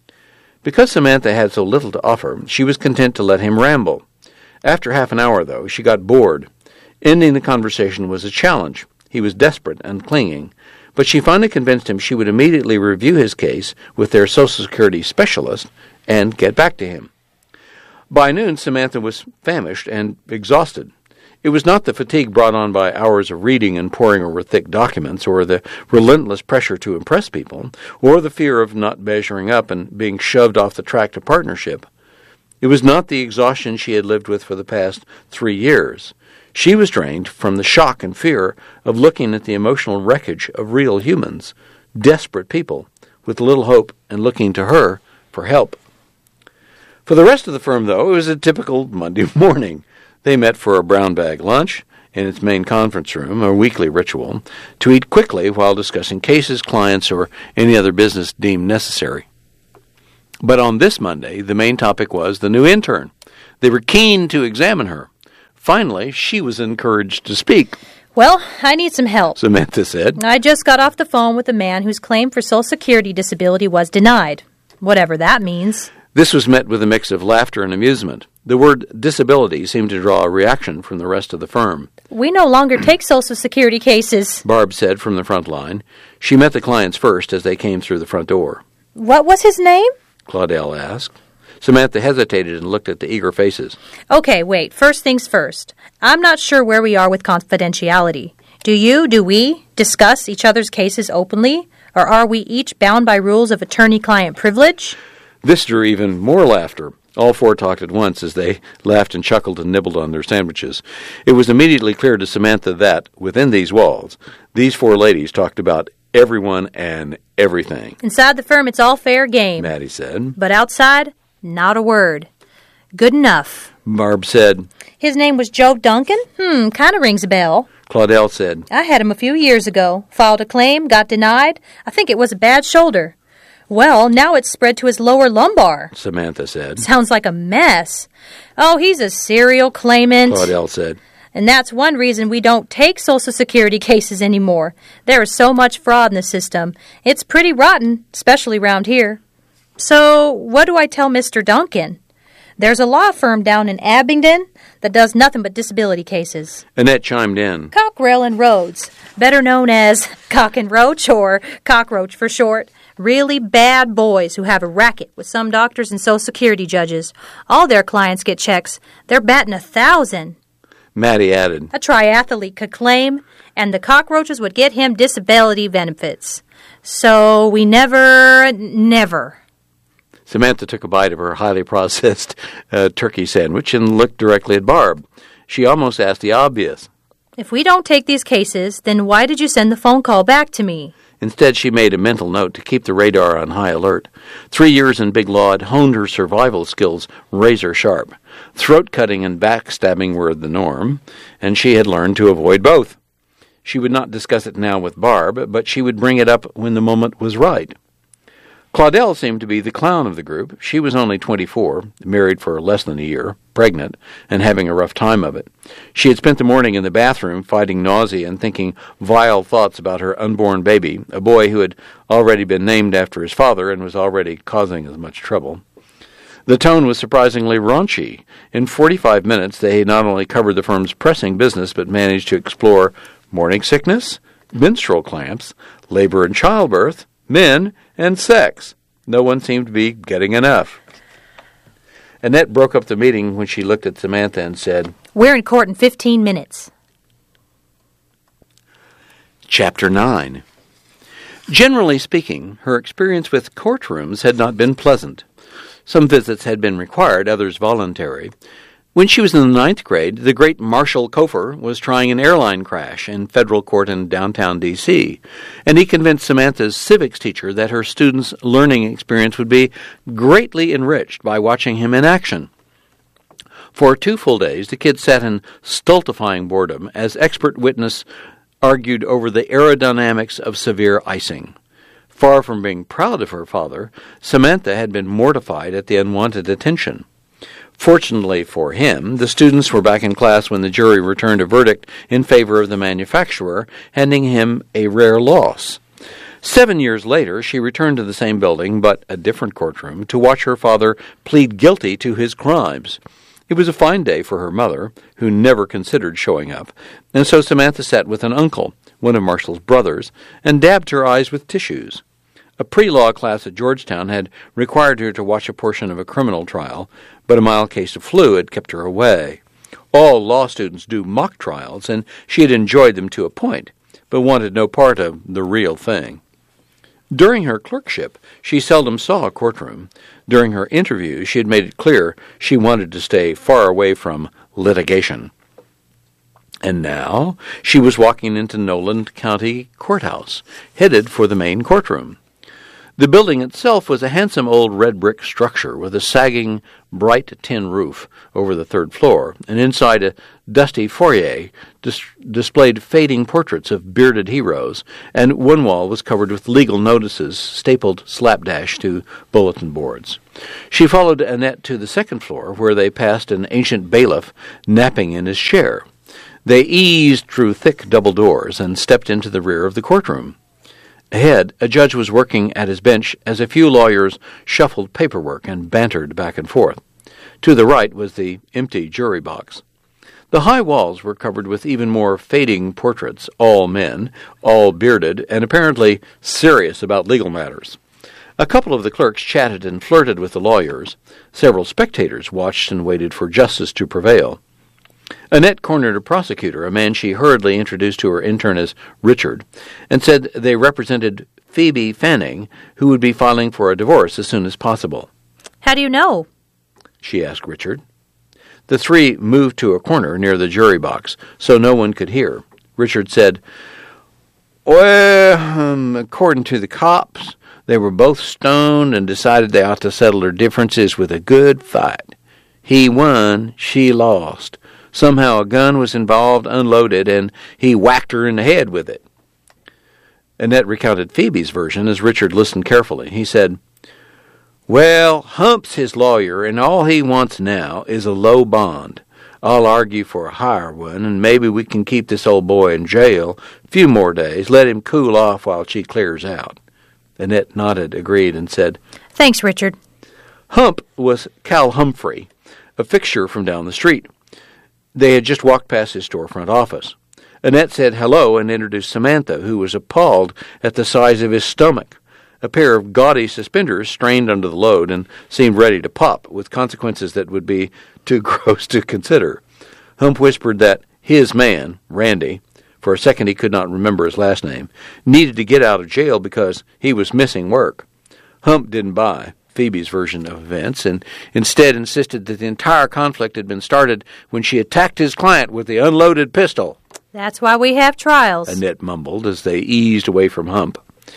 Because Samantha had so little to offer, she was content to let him ramble. After half an hour, though, she got bored. Ending the conversation was a challenge. He was desperate and clinging, but she finally convinced him she would immediately review his case with their Social Security specialist and get back to him. By noon, Samantha was famished and exhausted. It was not the fatigue brought on by hours of reading and poring over thick documents, or the relentless pressure to impress people, or the fear of not measuring up and being shoved off the track to partnership. It was not the exhaustion she had lived with for the past 3 years. She was drained from the shock and fear of looking at the emotional wreckage of real humans, desperate people, with little hope and looking to her for help. For the rest of the firm, though, it was a typical Monday morning. They met for a brown bag lunch, in its main conference room, a weekly ritual, to eat quickly while discussing cases, clients, or any other business deemed necessary. But on this Monday, the main topic was the new intern. They were keen to examine her. Finally, she was encouraged to speak. Well, I need some help, Samantha said. I just got off the phone with a man whose claim for Social Security disability was denied. Whatever that means. This was met with a mix of laughter and amusement. The word disability seemed to draw a reaction from the rest of the firm. We no longer take Social Security cases, Barb said from the front line. She met the clients first as they came through the front door. What was his name? Claudel asked. Samantha hesitated and looked at the eager faces. Okay, wait. First things first. I'm not sure where we are with confidentiality. Do we discuss each other's cases openly? Or are we each bound by rules of attorney-client privilege? This drew even more laughter. All four talked at once as they laughed and chuckled and nibbled on their sandwiches. It was immediately clear to Samantha that, within these walls, these four ladies talked about everyone and everything. Inside the firm, it's all fair game, Maddie said. But outside, not a word. Good enough. Barb said. His name was Joe Duncan? Kind of rings a bell. Claudel said. I had him a few years ago. Filed a claim, got denied. I think it was a bad shoulder. Well, now it's spread to his lower lumbar. Samantha said. Sounds like a mess. Oh, he's a serial claimant. Claudel said. And that's one reason we don't take Social Security cases anymore. There is so much fraud in the system. It's pretty rotten, especially around here. So, what do I tell Mr. Duncan? There's a law firm down in Abingdon that does nothing but disability cases. Annette chimed in. Cockrell and Rhodes, better known as Cock and Roach or Cockroach for short. Really bad boys who have a racket with some doctors and Social Security judges. All their clients get checks. They're batting 1,000. Maddie added. A triathlete could claim, and the cockroaches would get him disability benefits. So we never. Samantha took a bite of her highly processed turkey sandwich and looked directly at Barb. She almost asked the obvious. If we don't take these cases, then why did you send the phone call back to me? Instead, she made a mental note to keep the radar on high alert. 3 years in Big Law had honed her survival skills razor sharp. Throat-cutting and backstabbing were the norm, and she had learned to avoid both. She would not discuss it now with Barb, but she would bring it up when the moment was right. Claudel seemed to be the clown of the group. She was only 24, married for less than a year, pregnant, and having a rough time of it. She had spent the morning in the bathroom fighting nausea and thinking vile thoughts about her unborn baby, a boy who had already been named after his father and was already causing as much trouble. The tone was surprisingly raunchy. In 45 minutes, they not only covered the firm's pressing business, but managed to explore morning sickness, menstrual cramps, labor and childbirth, men, and sex. No one seemed to be getting enough. Annette broke up the meeting when she looked at Samantha and said, We're in court in 15 minutes. Chapter 9. Generally speaking, her experience with courtrooms had not been pleasant. Some visits had been required, others voluntary. When she was in the 9th grade, the great Marshall Cofer was trying an airline crash in federal court in downtown D.C., and he convinced Samantha's civics teacher that her students' learning experience would be greatly enriched by watching him in action. For 2 full days, the kids sat in stultifying boredom as expert witness argued over the aerodynamics of severe icing. Far from being proud of her father, Samantha had been mortified at the unwanted attention. Fortunately for him, the students were back in class when the jury returned a verdict in favor of the manufacturer, handing him a rare loss. 7 years later, she returned to the same building, but a different courtroom, to watch her father plead guilty to his crimes. It was a fine day for her mother, who never considered showing up, and so Samantha sat with an uncle, one of Marshall's brothers, and dabbed her eyes with tissues. A pre-law class at Georgetown had required her to watch a portion of a criminal trial, but a mild case of flu had kept her away. All law students do mock trials, and she had enjoyed them to a point, but wanted no part of the real thing. During her clerkship, she seldom saw a courtroom. During her interviews, she had made it clear she wanted to stay far away from litigation. And now she was walking into Noland County Courthouse, headed for the main courtroom. The building itself was a handsome old red brick structure with a sagging, bright tin roof over the third floor, and inside a dusty foyer displayed fading portraits of bearded heroes, and one wall was covered with legal notices stapled slapdash to bulletin boards. She followed Annette to the second floor, where they passed an ancient bailiff napping in his chair. They eased through thick double doors and stepped into the rear of the courtroom. Ahead, a judge was working at his bench as a few lawyers shuffled paperwork and bantered back and forth. To the right was the empty jury box. The high walls were covered with even more fading portraits, all men, all bearded, and apparently serious about legal matters. A couple of the clerks chatted and flirted with the lawyers. Several spectators watched and waited for justice to prevail. Annette cornered a prosecutor, a man she hurriedly introduced to her intern as Richard, and said they represented Phoebe Fanning, who would be filing for a divorce as soon as possible. How do you know? She asked Richard. The three moved to a corner near the jury box, so no one could hear. Richard said, Well, according to the cops, they were both stoned and decided they ought to settle their differences with a good fight. He won, she lost. Somehow a gun was involved, unloaded, and he whacked her in the head with it. Annette recounted Phoebe's version as Richard listened carefully. He said, Well, Hump's his lawyer, and all he wants now is a low bond. I'll argue for a higher one, and maybe we can keep this old boy in jail a few more days, let him cool off while she clears out. Annette nodded, agreed, and said, Thanks, Richard. Hump was Cal Humphrey, a fixture from down the street. They had just walked past his storefront office. Annette said hello and introduced Samantha, who was appalled at the size of his stomach. A pair of gaudy suspenders strained under the load and seemed ready to pop, with consequences that would be too gross to consider. Hump whispered that his man, Randy, for a second he could not remember his last name, needed to get out of jail because he was missing work. Hump didn't buy Phoebe's version of events, and instead insisted that the entire conflict had been started when she attacked his client with the unloaded pistol. That's why we have trials, Annette mumbled as they eased away from Hump.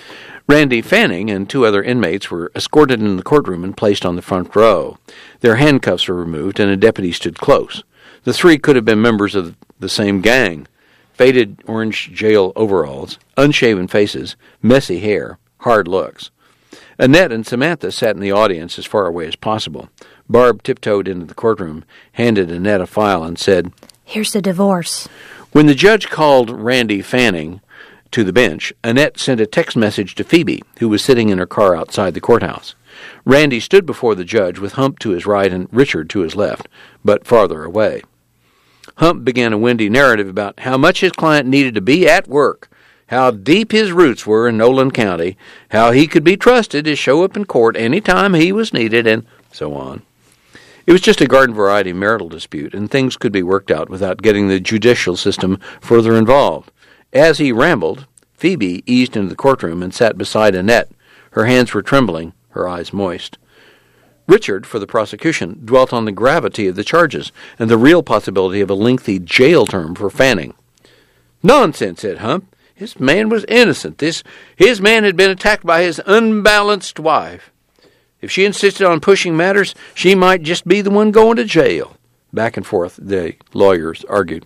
Randy Fanning and two other inmates were escorted into the courtroom and placed on the front row. Their handcuffs were removed, and a deputy stood close. The three could have been members of the same gang. Faded orange jail overalls, unshaven faces, messy hair, hard looks. Annette and Samantha sat in the audience as far away as possible. Barb tiptoed into the courtroom, handed Annette a file, and said, Here's the divorce. When the judge called Randy Fanning to the bench, Annette sent a text message to Phoebe, who was sitting in her car outside the courthouse. Randy stood before the judge with Hump to his right and Richard to his left, but farther away. Hump began a windy narrative about how much his client needed to be at work, how deep his roots were in Nolan County, how he could be trusted to show up in court any time he was needed, and so on. It was just a garden variety marital dispute, and things could be worked out without getting the judicial system further involved. As he rambled, Phoebe eased into the courtroom and sat beside Annette. Her hands were trembling, her eyes moist. Richard, for the prosecution, dwelt on the gravity of the charges and the real possibility of a lengthy jail term for Fanning. Nonsense, said Hump. This man was innocent. His man had been attacked by his unbalanced wife. If she insisted on pushing matters, she might just be the one going to jail. Back and forth, the lawyers argued.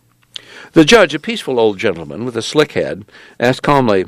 The judge, a peaceful old gentleman with a slick head, asked calmly,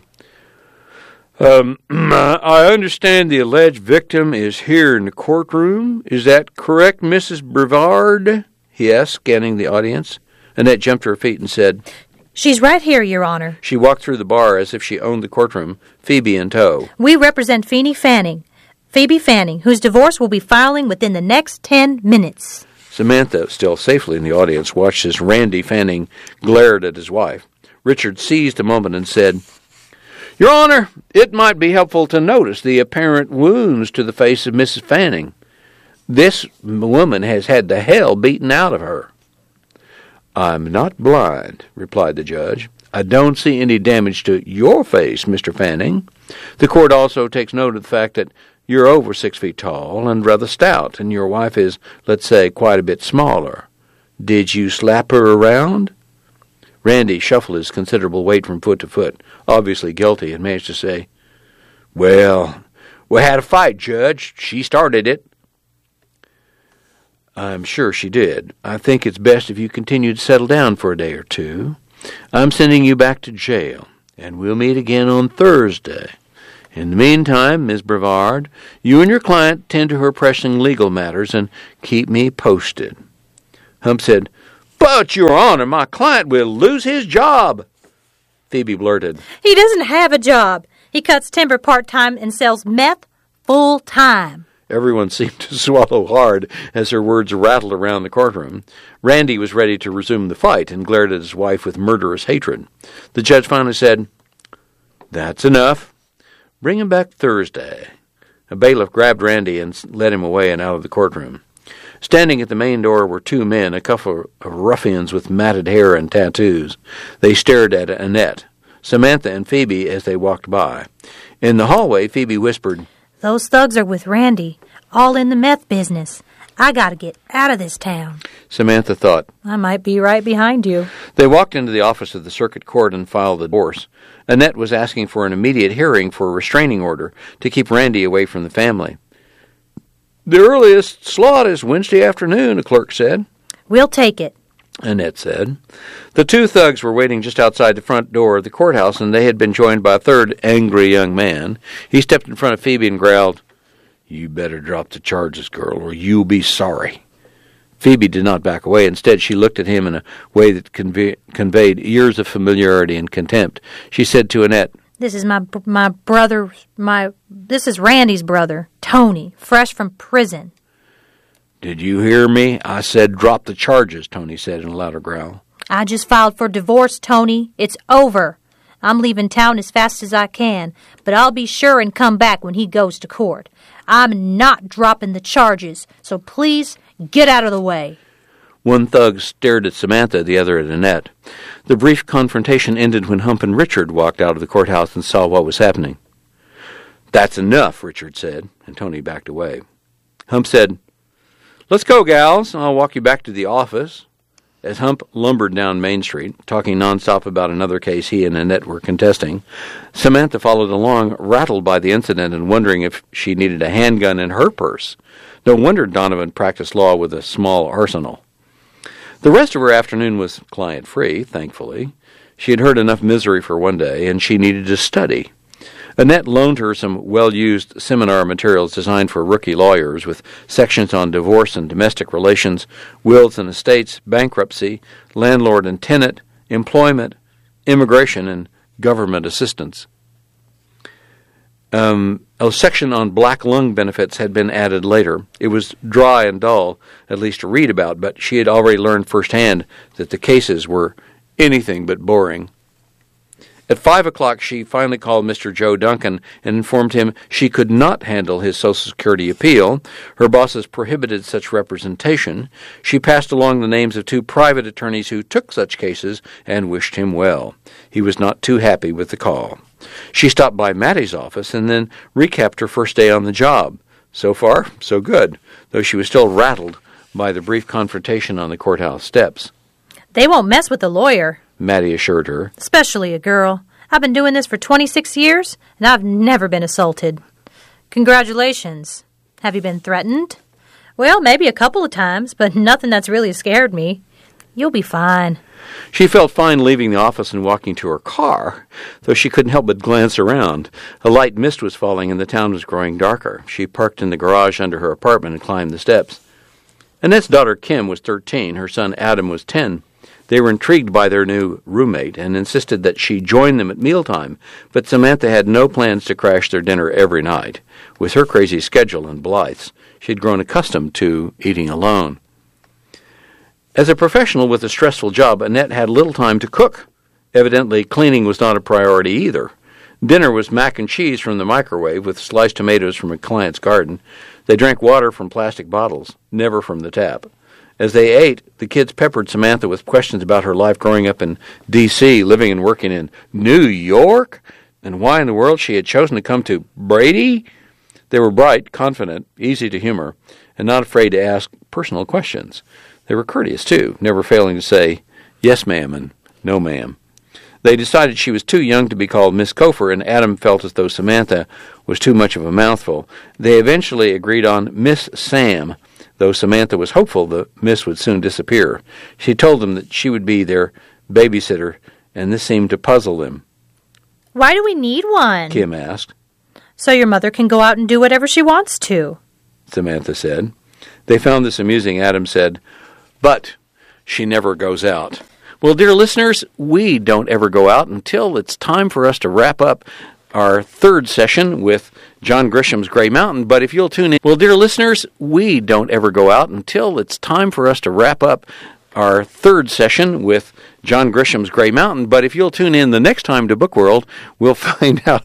I understand the alleged victim is here in the courtroom. Is that correct, Mrs. Brevard? He asked, scanning the audience. Annette jumped to her feet and said, She's right here, Your Honor. She walked through the bar as if she owned the courtroom, Phoebe in tow. We represent Phoebe Fanning, whose divorce will be filing within the next 10 minutes. Samantha, still safely in the audience, watched as Randy Fanning glared at his wife. Richard seized a moment and said, Your Honor, it might be helpful to notice the apparent wounds to the face of Mrs. Fanning. This woman has had the hell beaten out of her. I'm not blind, replied the judge. I don't see any damage to your face, Mr. Fanning. The court also takes note of the fact that you're over 6 feet tall and rather stout, and your wife is, let's say, quite a bit smaller. Did you slap her around? Randy shuffled his considerable weight from foot to foot, obviously guilty, and managed to say, Well, "We had a fight, Judge. She started it." "I'm sure she did. I think it's best if you continue to settle down for a day or two. I'm sending you back to jail, and we'll meet again on Thursday. In the meantime, Miss Brevard, you and your client tend to her pressing legal matters and keep me posted." Hump said, "But, Your Honor, my client will lose his job." Phoebe blurted, "He doesn't have a job. He cuts timber part-time and sells meth full-time." Everyone seemed to swallow hard as her words rattled around the courtroom. Randy was ready to resume the fight and glared at his wife with murderous hatred. The judge finally said, "That's enough. Bring him back Thursday." A bailiff grabbed Randy and led him away and out of the courtroom. Standing at the main door were two men, a couple of ruffians with matted hair and tattoos. They stared at Annette, Samantha, and Phoebe as they walked by. In the hallway, Phoebe whispered, "Those thugs are with Randy, all in the meth business. I gotta get out of this town." Samantha thought, "I might be right behind you." They walked into the office of the circuit court and filed the divorce. Annette was asking for an immediate hearing for a restraining order to keep Randy away from the family. "The earliest slot is Wednesday afternoon," a clerk said. "We'll take it," Annette said. The two thugs were waiting just outside the front door of the courthouse, and they had been joined by a third angry young man. He stepped in front of Phoebe and growled, "You better drop the charges, girl, or you'll be sorry." Phoebe did not back away. Instead, she looked at him in a way that conveyed years of familiarity and contempt. She said to Annette, "This is my brother, this is Randy's brother, Tony, fresh from prison." "Did you hear me? I said drop the charges," Tony said in a louder growl. "I just filed for divorce, Tony. It's over. I'm leaving town as fast as I can, but I'll be sure and come back when he goes to court. I'm not dropping the charges, so please get out of the way." One thug stared at Samantha, the other at Annette. The brief confrontation ended when Hump and Richard walked out of the courthouse and saw what was happening. "That's enough," Richard said, and Tony backed away. Hump said, "Let's go, gals. I'll walk you back to the office." As Hump lumbered down Main Street, talking nonstop about another case he and Annette were contesting, Samantha followed along, rattled by the incident and wondering if she needed a handgun in her purse. No wonder Donovan practiced law with a small arsenal. The rest of her afternoon was client-free, thankfully. She had heard enough misery for one day, and she needed to study. Annette loaned her some well-used seminar materials designed for rookie lawyers with sections on divorce and domestic relations, wills and estates, bankruptcy, landlord and tenant, employment, immigration, and government assistance. A section on black lung benefits had been added later. It was dry and dull, at least to read about, but she had already learned firsthand that the cases were anything but boring. At 5 o'clock, she finally called Mr. Joe Duncan and informed him she could not handle his Social Security appeal. Her bosses prohibited such representation. She passed along the names of two private attorneys who took such cases and wished him well. He was not too happy with the call. She stopped by Mattie's office and then recapped her first day on the job. So far, so good, though she was still rattled by the brief confrontation on the courthouse steps. "They won't mess with the lawyer," Mattie assured her. "especially a girl. I've been doing this for 26 years, and I've never been assaulted." "Congratulations. Have you been threatened?" "Well, maybe a couple of times, but nothing that's really scared me. You'll be fine." She felt fine leaving the office and walking to her car, though she couldn't help but glance around. A light mist was falling and the town was growing darker. She parked in the garage under her apartment and climbed the steps. Annette's daughter Kim was 13. Her son Adam was 10. They were intrigued by their new roommate and insisted that she join them at mealtime, but Samantha had no plans to crash their dinner every night. With her crazy schedule and Blythe's, she had grown accustomed to eating alone. As a professional with a stressful job, Annette had little time to cook. Evidently, cleaning was not a priority either. Dinner was mac and cheese from the microwave with sliced tomatoes from a client's garden. They drank water from plastic bottles, never from the tap. As they ate, the kids peppered Samantha with questions about her life growing up in D.C., living and working in New York, and why in the world she had chosen to come to Brady. They were bright, confident, easy to humor, and not afraid to ask personal questions. They were courteous, too, never failing to say, "Yes, ma'am," and "No, ma'am." They decided she was too young to be called Miss Gopher, and Adam felt as though Samantha was too much of a mouthful. They eventually agreed on Miss Sam, though Samantha was hopeful the Miss would soon disappear. She told them that she would be their babysitter, and this seemed to puzzle them. Why do we need one? Kim asked. So your mother can go out and do whatever she wants to, Samantha said. They found this amusing. Adam said, but she never goes out. Well, dear listeners, we don't ever go out until it's time for us to wrap up our third session with John Grisham's Gray Mountain. But if you'll tune in, well, dear listeners, we don't ever go out until it's time for us to wrap up our third session with John Grisham's Gray Mountain. But if you'll tune in the next time to Book World, we'll find out